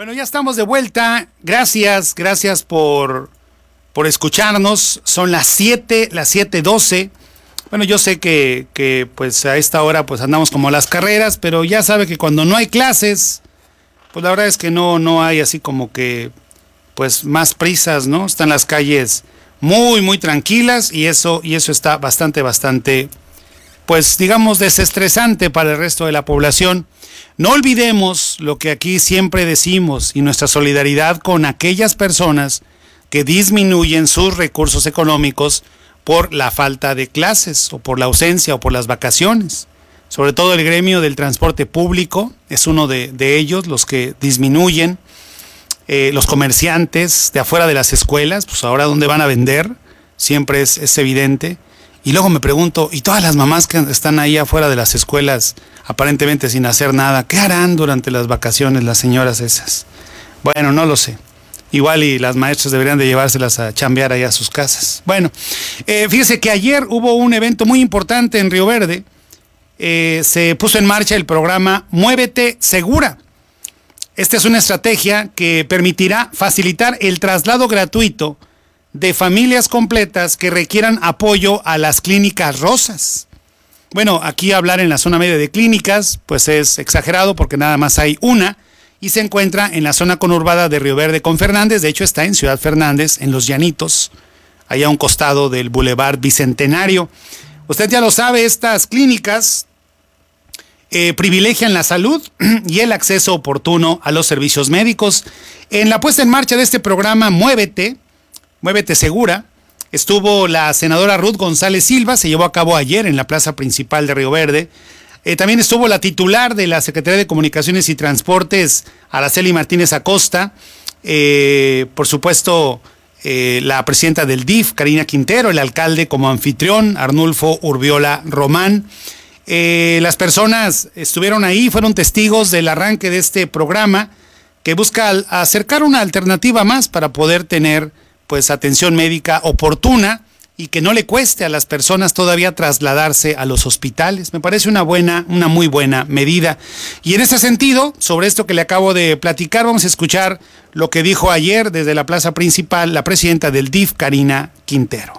Bueno, ya estamos de vuelta. Gracias por escucharnos. Son las 7:12. Bueno, yo sé que pues a esta hora pues andamos como a las carreras, pero ya sabe que cuando no hay clases, pues la verdad es que no hay así como que pues más prisas, ¿no? Están las calles muy tranquilas y eso está bastante pues digamos desestresante para el resto de la población. No olvidemos lo que aquí siempre decimos y nuestra solidaridad con aquellas personas que disminuyen sus recursos económicos por la falta de clases o por la ausencia o por las vacaciones. Sobre todo el gremio del transporte público es uno de ellos, los que disminuyen. Los comerciantes de afuera de las escuelas, pues ahora dónde van a vender, siempre es evidente. Y luego me pregunto, ¿y todas las mamás que están ahí afuera de las escuelas, aparentemente sin hacer nada, qué harán durante las vacaciones las señoras esas? Bueno, no lo sé. Igual y las maestras deberían de llevárselas a chambear ahí a sus casas. Bueno, fíjese que ayer hubo un evento muy importante en Río Verde. Se puso en marcha el programa Muévete Segura. Esta es una estrategia que permitirá facilitar el traslado gratuito de familias completas que requieran apoyo a las clínicas rosas. Bueno, aquí hablar en la zona media de clínicas, pues es exagerado porque nada más hay una y se encuentra en la zona conurbada de Río Verde con Fernández. De hecho está en Ciudad Fernández, en Los Llanitos, allá a un costado del Boulevard Bicentenario. Usted ya lo sabe, estas clínicas privilegian la salud y el acceso oportuno a los servicios médicos. En la puesta en marcha de este programa Muévete Segura, estuvo la senadora Ruth González Silva, se llevó a cabo ayer en la plaza principal de Río Verde. También estuvo la titular de la Secretaría de Comunicaciones y Transportes, Araceli Martínez Acosta, por supuesto la presidenta del DIF, Karina Quintero, el alcalde como anfitrión, Arnulfo Urbiola Román. Las personas estuvieron ahí, fueron testigos del arranque de este programa que busca acercar una alternativa más para poder tener pues atención médica oportuna y que no le cueste a las personas todavía trasladarse a los hospitales. Me parece una muy buena medida. Y en ese sentido, sobre esto que le acabo de platicar, vamos a escuchar lo que dijo ayer desde la plaza principal la presidenta del DIF, Karina Quintero.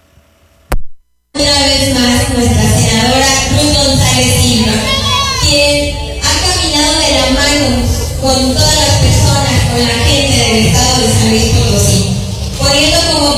Una vez más, nuestra senadora Ruth González Silva, quien ha caminado de la mano con todas las personas, con la gente del estado de San Luis Potosí, poniendo como